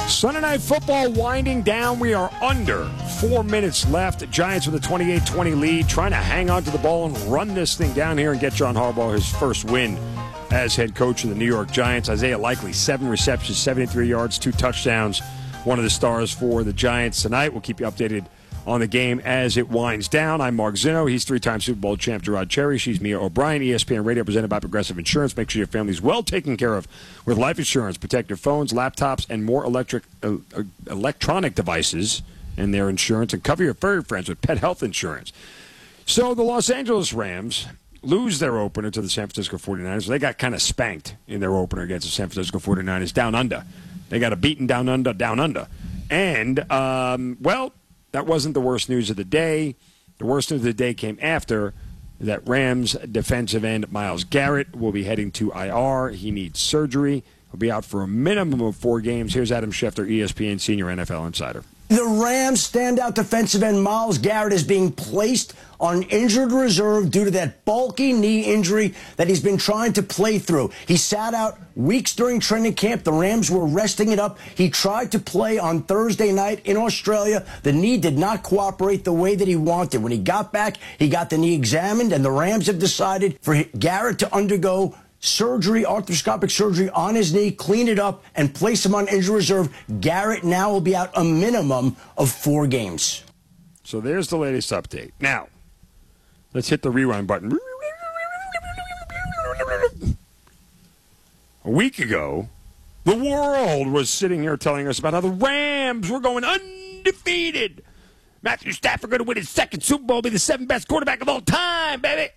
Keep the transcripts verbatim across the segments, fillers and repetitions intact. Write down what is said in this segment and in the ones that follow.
Sunday Night Football winding down. We are under four minutes left. Giants with a twenty-eight twenty lead, trying to hang on to the ball and run this thing down here and get John Harbaugh his first win as head coach of the New York Giants. Isaiah Likely, seven receptions, seventy-three yards, two touchdowns. One of the stars for the Giants tonight. We'll keep you updated on the game as it winds down. I'm Mark Zinno. He's three-time Super Bowl champ Gerard Cherry. She's Mia O'Brien. E S P N Radio presented by Progressive Insurance. Make sure your family's well taken care of with life insurance. Protect your phones, laptops, and more electric uh, uh, electronic devices and their insurance. And cover your furry friends with pet health insurance. So the Los Angeles Rams lose their opener to the San Francisco forty-niners. They got kind of spanked in their opener against the San Francisco forty-niners down under. They got a beaten down under, down under. And, um, well, that wasn't the worst news of the day. The worst news of the day came after that Rams defensive end Myles Garrett will be heading to I R. He needs surgery. He'll be out for a minimum of four games. Here's Adam Schefter, E S P N senior N F L insider. The Rams standout defensive end Myles Garrett is being placed on injured reserve due to that bulky knee injury that he's been trying to play through. He sat out weeks during training camp. The Rams were resting it up. He tried to play on Thursday night in Australia. The knee did not cooperate the way that he wanted. When he got back, he got the knee examined, and the Rams have decided for Garrett to undergo surgery, arthroscopic surgery on his knee, clean it up, and place him on injured reserve. Garrett now will be out a minimum of four games. So there's the latest update. Now, let's hit the rewind button. A week ago, the world was sitting here telling us about how the Rams were going undefeated. Matthew Stafford going to win his second Super Bowl, be the seventh best quarterback of all time, baby.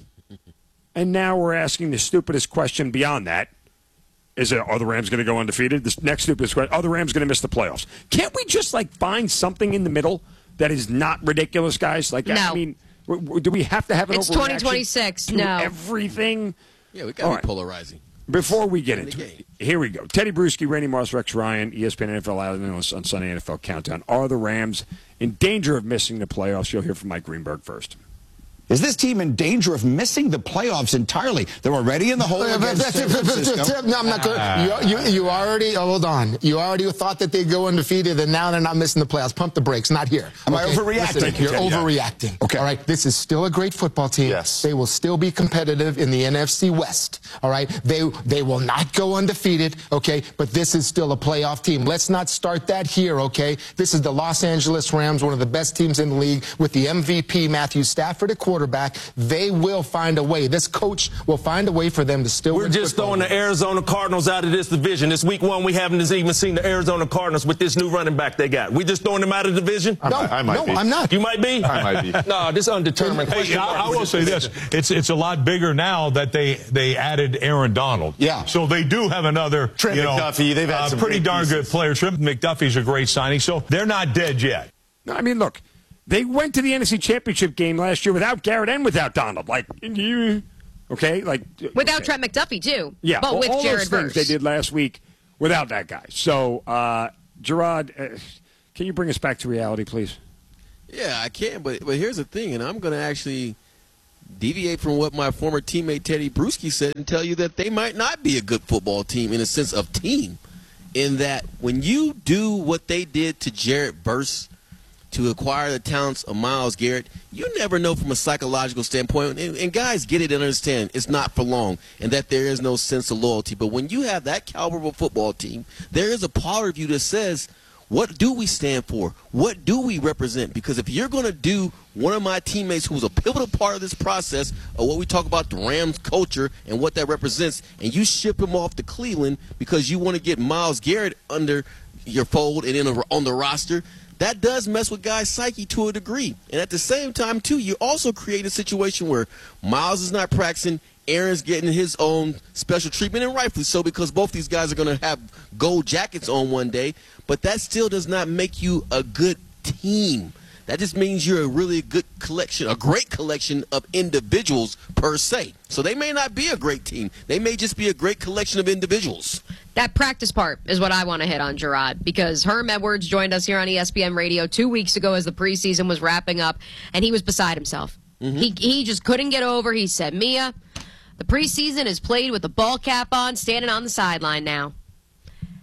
And now we're asking the stupidest question beyond that. Is it, are the Rams going to go undefeated? The next stupidest question, are the Rams going to miss the playoffs? Can't we just, like, find something in the middle that is not ridiculous, guys? Like, no. I mean, w- w- do we have to have an It's overreaction twenty twenty-six. to No. everything? Yeah, we got to be right. polarizing. Before we get into it, here we go. Teddy Bruschi, Randy Moss, Rex Ryan, E S P N N F L analyst on Sunday N F L Countdown. Are the Rams in danger of missing the playoffs? You'll hear from Mike Greenberg first. Is this team in danger of missing the playoffs entirely? They're already in the hole against San Francisco. No, I'm not going. You, you, you already, oh, hold on. You already thought that they'd go undefeated, and now they're not missing the playoffs. Pump the brakes. Not here. Am okay? I overreacting? Listen, you're overreacting. Okay. All right. This is still a great football team. Yes. They will still be competitive in the N F C West. All right. They they will not go undefeated. Okay. But this is still a playoff team. Let's not start that here. Okay. This is the Los Angeles Rams, one of the best teams in the league, with the M V P Matthew Stafford at quarterback. They will find a way. This coach will find a way for them to still We're win just throwing games. the Arizona Cardinals out of this division. This week one, we haven't even seen the Arizona Cardinals with this new running back they got. We just throwing them out of the division? No, I might no, be. I'm not. You might be? I might be. No, this undetermined Hey, question. I, I will say this. It's it's a lot bigger now that they, they added Aaron Donald. Yeah. So they do have another, Trent you know, McDuffie, they've had uh, some pretty great darn pieces. good player. Trent McDuffie's a great signing. So they're not dead yet. No, I mean, look, they went to the N F C Championship game last year without Garrett and without Donald. Like, you, okay, like Without okay. Trent McDuffie, too. Yeah, But all, with all Jared those things Verse. they did last week without that guy. So, uh, Gerard, uh, can you bring us back to reality, please? Yeah, I can, but but here's the thing, and I'm going to actually deviate from what my former teammate Teddy Bruschi said and tell you that they might not be a good football team in a sense of team, in that when you do what they did to Jared Verse to acquire the talents of Myles Garrett, you never know from a psychological standpoint, and, and guys get it and understand it's not for long and that there is no sense of loyalty. But when you have that caliber of a football team, there is a part of you that says, what do we stand for? What do we represent? Because if you're going to do one of my teammates who was a pivotal part of this process of what we talk about the Rams culture and what that represents, and you ship him off to Cleveland because you want to get Myles Garrett under your fold and in a, on the roster, that does mess with guys' psyche to a degree. And at the same time, too, you also create a situation where Myles is not practicing, Aaron's getting his own special treatment, and rightfully so, because both these guys are going to have gold jackets on one day. But that still does not make you a good team. That just means you're a really good collection, a great collection of individuals per se. So they may not be a great team. They may just be a great collection of individuals. That practice part is what I want to hit on, Gerard, because Herm Edwards joined us here on E S P N Radio two weeks ago as the preseason was wrapping up, and he was beside himself. Mm-hmm. He he just couldn't get over. He said, Mia, the preseason is played with the ball cap on, standing on the sideline now.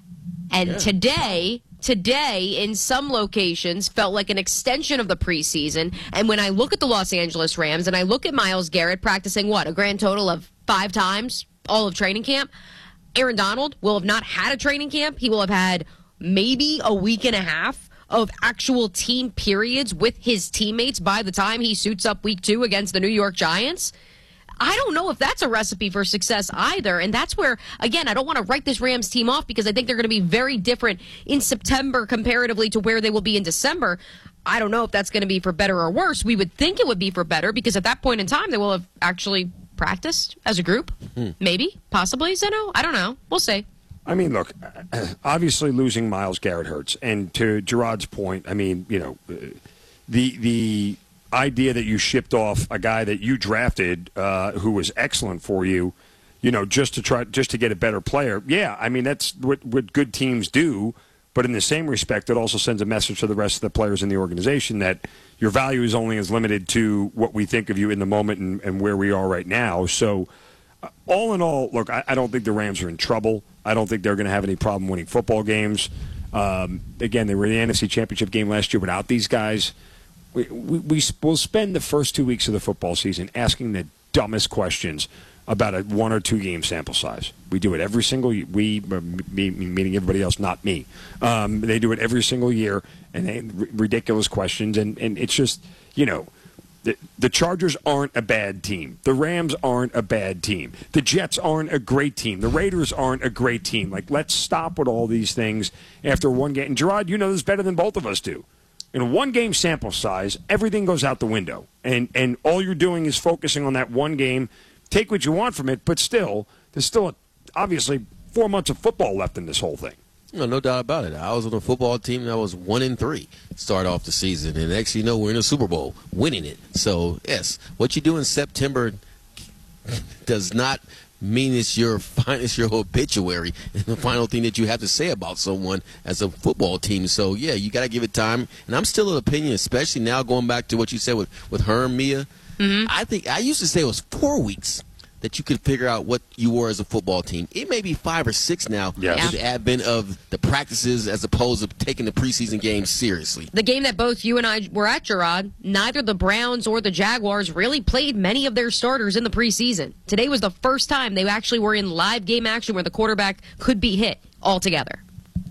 And Yeah. today, today, in some locations, felt like an extension of the preseason. And when I look at the Los Angeles Rams and I look at Myles Garrett practicing, what, a grand total of five times all of training camp, Aaron Donald will have not had a training camp. He will have had maybe a week and a half of actual team periods with his teammates by the time he suits up week two against the New York Giants. I don't know if that's a recipe for success either. And that's where, again, I don't want to write this Rams team off because I think they're going to be very different in September comparatively to where they will be in December. I don't know if that's going to be for better or worse. We would think it would be for better because at that point in time, they will have actually practiced as a group. Hmm. Maybe, possibly, Zeno. I don't know. We'll see. I mean, look, obviously losing Myles Garrett hurts. And to Gerard's point, I mean, you know, the the idea that you shipped off a guy that you drafted uh, who was excellent for you, you know, just to try just to get a better player. Yeah, I mean, that's what, what good teams do. But in the same respect, it also sends a message to the rest of the players in the organization that your value is only as limited to what we think of you in the moment and, and where we are right now. So uh, all in all, look, I, I don't think the Rams are in trouble. I don't think they're going to have any problem winning football games. Um, again, they were in the N F C Championship game last year without these guys. We, we, we will spend the first two weeks of the football season asking the dumbest questions about a one or two game sample size. We do it every single year. We, me, meaning everybody else, not me. Um, they do it every single year, and they, r- ridiculous questions. And, and it's just, you know, the, the Chargers aren't a bad team. The Rams aren't a bad team. The Jets aren't a great team. The Raiders aren't a great team. Like, let's stop with all these things after one game. And Gerard, you know this better than both of us do. In a one-game sample size, everything goes out the window. And, and all you're doing is focusing on that one game. Take what you want from it, but still, there's still, a, obviously, four months of football left in this whole thing. No, no doubt about it. I was on a football team that was one and three start off the season, and next you know we're in a Super Bowl, winning it. So yes, what you do in September does not mean it's your it's your obituary and the final thing that you have to say about someone as a football team. So yeah, you got to give it time. And I'm still of the opinion, especially now going back to what you said with with Herm, Mia. Mm-hmm. I think I used to say it was four weeks that you could figure out what you were as a football team. It may be five or six now yes. with the advent of the practices as opposed to taking the preseason games seriously. The game that both you and I were at, Gerard, neither the Browns or the Jaguars really played many of their starters in the preseason. Today was the first time they actually were in live game action where the quarterback could be hit altogether.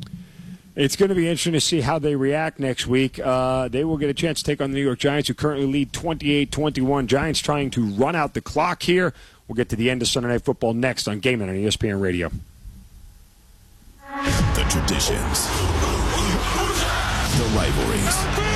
It's going to be interesting to see how they react next week. Uh, they will get a chance to take on the New York Giants, who currently lead twenty-eight twenty-one. Giants trying to run out the clock here. We'll get to the end of Sunday Night Football next on Game Night on E S P N Radio. The traditions, the rivalries,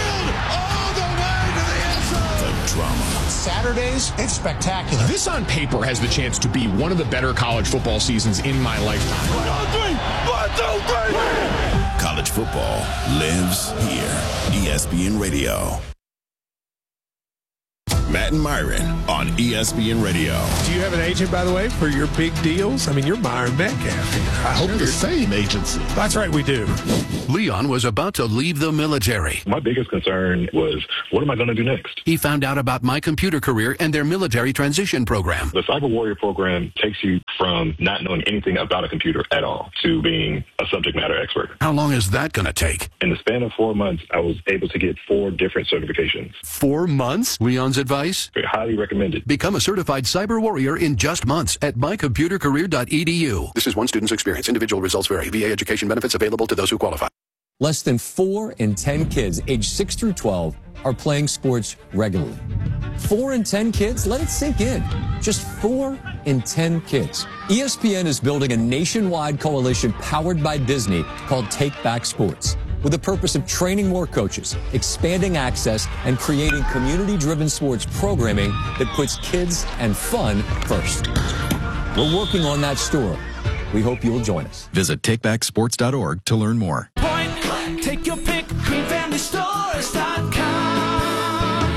the drama. Saturdays, it's spectacular. This on paper has the chance to be one of the better college football seasons in my lifetime. One, three, one, two, three. College football lives here. E S P N Radio. Matt and Myron on E S P N Radio. Do you have an agent, by the way, for your big deals? I mean, you're Myron Metcalf. I hope the same agency. That's right, we do. Leon was about to leave the military. My biggest concern was, what am I going to do next? He found out about My Computer Career and their military transition program. The Cyber Warrior program takes you from not knowing anything about a computer at all to being a subject matter expert. How long is that going to take? In the span of four months, I was able to get four different certifications. Four months? Leon's advice? Highly recommended. Become a certified cyber warrior in just months at my computer career dot e d u. This is one student's experience. Individual results vary. V A education benefits available to those who qualify. Less than four in ten kids aged six through twelve are playing sports regularly. Four in ten kids? Let it sink in. Just four in ten kids. E S P N is building a nationwide coalition powered by Disney called Take Back Sports, with the purpose of training more coaches, expanding access, and creating community-driven sports programming that puts kids and fun first. We're working on that story. We hope you'll join us. Visit take back sports dot org to learn more. Point, take your pick, green family stores dot com.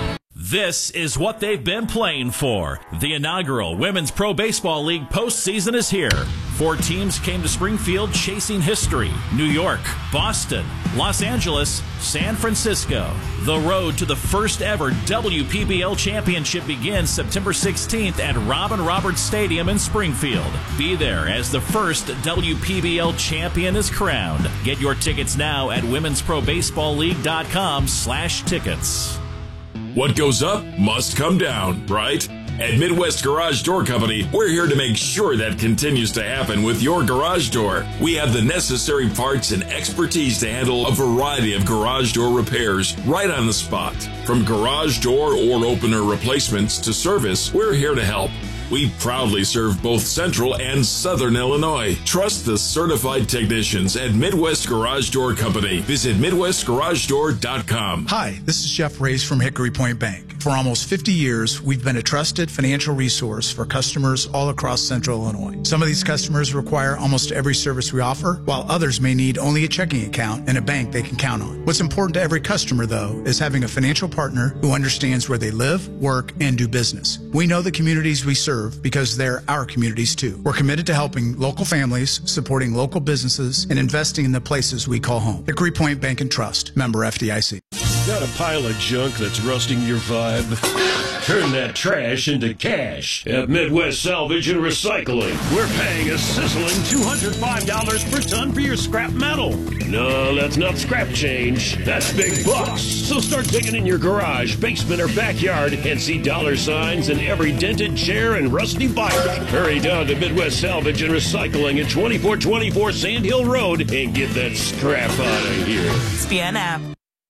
This is what they've been playing for. The inaugural Women's Pro Baseball League postseason is here. Four teams came to Springfield chasing history. New York, Boston, Los Angeles, San Francisco. The road to the first ever W P B L championship begins September sixteenth at Robin Roberts Stadium in Springfield. Be there as the first W P B L champion is crowned. Get your tickets now at women's pro baseball league dot com slash tickets. What goes up must come down, right? At Midwest Garage Door Company, we're here to make sure that continues to happen with your garage door. We have the necessary parts and expertise to handle a variety of garage door repairs right on the spot. From garage door or opener replacements to service, we're here to help. We proudly serve both Central and Southern Illinois. Trust the certified technicians at Midwest Garage Door Company. Visit midwest garage door dot com. Hi, this is Jeff Reyes from Hickory Point Bank. For almost fifty years, we've been a trusted financial resource for customers all across Central Illinois. Some of these customers require almost every service we offer, while others may need only a checking account and a bank they can count on. What's important to every customer, though, is having a financial partner who understands where they live, work, and do business. We know the communities we serve because they're our communities too. We're committed to helping local families, supporting local businesses, and investing in the places we call home. Hickory Point Bank and Trust, member F D I C. Got a pile of junk that's rusting your vibe? Turn that trash into cash at Midwest Salvage and Recycling. We're paying a sizzling two hundred five dollars per ton for your scrap metal. No, that's not scrap change. That's big bucks. So start digging in your garage, basement, or backyard and see dollar signs in every dented chair and rusty bike. Hurry down to Midwest Salvage and Recycling at twenty-four twenty-four Sand Hill Road and get that scrap out of here. It's B N F.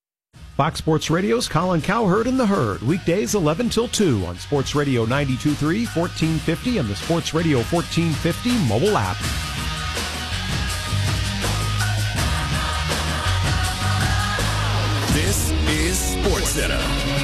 Fox Sports Radio's Colin Cowherd and the Herd, weekdays eleven till two on Sports Radio ninety-two point three, fourteen fifty, and the Sports Radio fourteen fifty mobile app. This is Sports Center.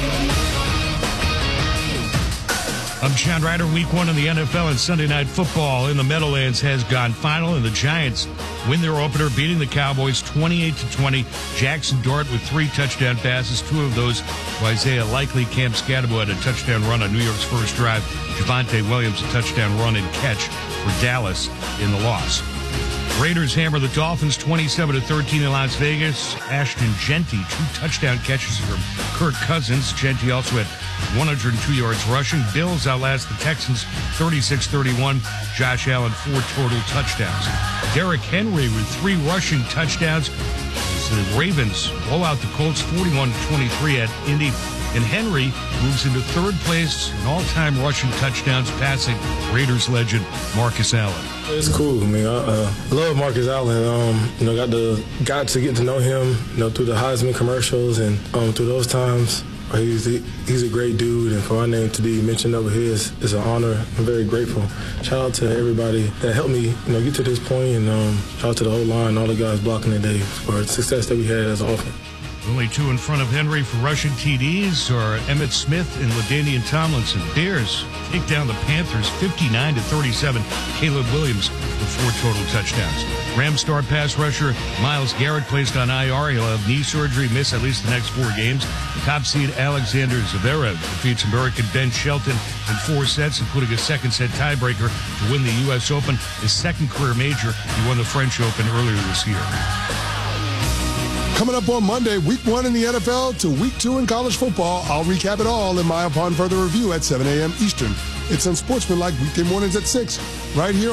I'm Sean Ryder. Week one in the N F L and Sunday Night Football in the Meadowlands has gone final, and the Giants win their opener, beating the Cowboys twenty-eight to twenty. Jackson Dort with three touchdown passes, two of those to Isaiah Likely. Cam Scatterbo had a touchdown run on New York's first drive. Javonte Williams a touchdown run and catch for Dallas in the loss. Raiders hammer the Dolphins twenty-seven to thirteen in Las Vegas. Ashton Genty, two touchdown catches from Kirk Cousins. Genty also had one hundred two yards rushing. Bills outlast the Texans thirty-six thirty-one. Josh Allen, four total touchdowns. Derrick Henry with three rushing touchdowns. As the Ravens blow out the Colts forty-one to twenty-three at Indy. And Henry moves into third place in all-time rushing touchdowns, passing Raiders legend Marcus Allen. It's cool. I mean, I uh, love Marcus Allen. Um, you know, got the got to get to know him, you know, through the Heisman commercials and um, through those times. He's he's a great dude, and for our name to be mentioned over here is, is an honor. I'm very grateful. Shout out to everybody that helped me, you know, get to this point, and um, shout out to the whole line, all the guys blocking the day for the success that we had as an offense. Only two in front of Henry for rushing T Ds are Emmitt Smith and LaDainian Tomlinson. Bears take down the Panthers fifty-nine to thirty-seven. Caleb Williams with four total touchdowns. Rams star pass rusher Myles Garrett placed on I R. He'll have knee surgery, miss at least the next four games. Top seed Alexander Zverev defeats American Ben Shelton in four sets, including a second set tiebreaker to win the U S Open, his second career major. He won the French Open earlier this year. Coming up on Monday, week one in the N F L to week two in college football. I'll recap it all in my Upon Further Review at seven a.m. Eastern. It's Unsportsmanlike weekday mornings at six, right here